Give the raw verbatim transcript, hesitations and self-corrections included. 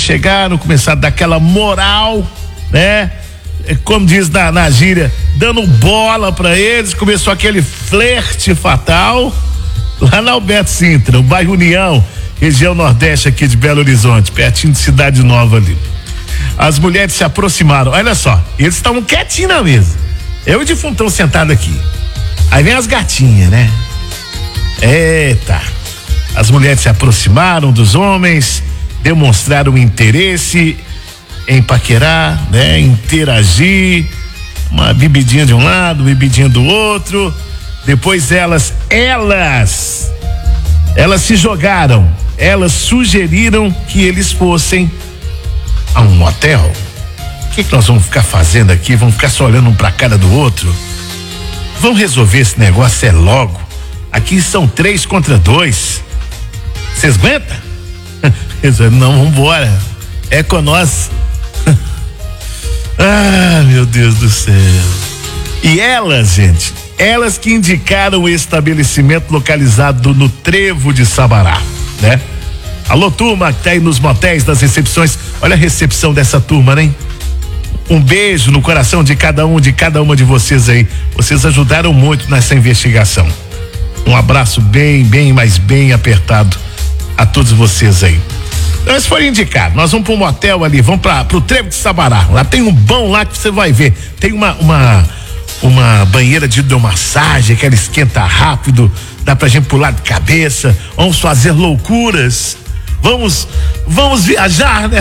chegaram, começaram a dar aquela moral, né? Como diz na, na gíria, dando bola pra eles, começou aquele flerte fatal lá na Alberto Sintra, o bairro União, região nordeste aqui de Belo Horizonte, pertinho de Cidade Nova ali. As mulheres se aproximaram, olha só, eles estavam quietinhos na mesa, eu e o defuntão sentado aqui, aí vem as gatinhas, né? Eita, as mulheres se aproximaram dos homens, demonstraram interesse em paquerar, né? Interagir, uma bebidinha de um lado, bebidinha do outro, depois elas, elas, elas se jogaram, elas sugeriram que eles fossem a um motel. O que que nós vamos ficar fazendo aqui? Vamos ficar só olhando um pra cara do outro? Vamos resolver esse negócio é logo. Aqui são três contra dois. Vocês aguentam? Não, vambora. É com nós. Ah, meu Deus do céu. E elas, gente, elas que indicaram o estabelecimento localizado no Trevo de Sabará, né? Alô, turma que tá aí nos motéis, das recepções. Olha a recepção dessa turma, né? Um beijo no coração de cada um, de cada uma de vocês aí. Vocês ajudaram muito nessa investigação. Um abraço bem, bem, mas bem apertado a todos vocês aí. Então, eles foram indicados. Nós vamos para um motel ali, vamos para pro Trevo de Sabará. Lá tem um bom lá que você vai ver. Tem uma uma uma banheira de hidromassagem que ela esquenta rápido, dá pra gente pular de cabeça. Vamos fazer loucuras. Vamos vamos viajar, né?